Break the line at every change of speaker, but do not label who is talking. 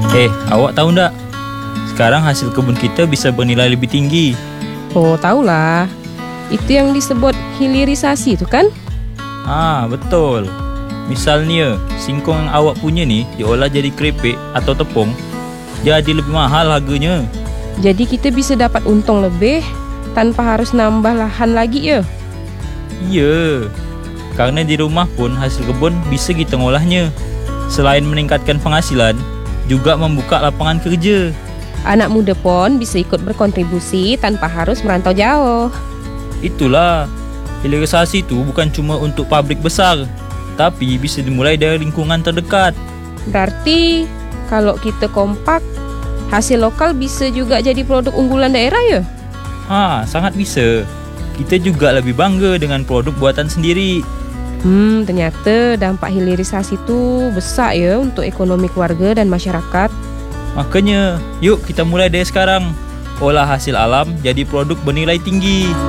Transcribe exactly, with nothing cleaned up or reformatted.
Eh, awak tahu ndak? Sekarang hasil kebun kita bisa bernilai lebih tinggi.
Oh, tahulah. Itu yang disebut hilirisasi tu kan?
Ah, betul. Misalnya, singkong yang awak punya ni diolah jadi keripik atau tepung, jadi lebih mahal harganya.
Jadi kita bisa dapat untung lebih tanpa harus nambah lahan lagi ya?
Iya, karena di rumah pun hasil kebun bisa kita ngolahnya. Selain meningkatkan penghasilan, juga membuka lapangan kerja.
Anak muda pun bisa ikut berkontribusi tanpa harus merantau jauh.
Itulah, hilirisasi itu bukan cuma untuk pabrik besar, tapi bisa dimulai dari lingkungan terdekat.
Berarti kalau kita kompak, hasil lokal bisa juga jadi produk unggulan daerah ya?
Ah, sangat bisa. Kita juga lebih bangga dengan produk buatan sendiri.
Hmm, ternyata dampak hilirisasi itu besar ya untuk ekonomi keluarga dan masyarakat.
Makanya, yuk kita mulai dari sekarang. Olah hasil alam jadi produk bernilai tinggi.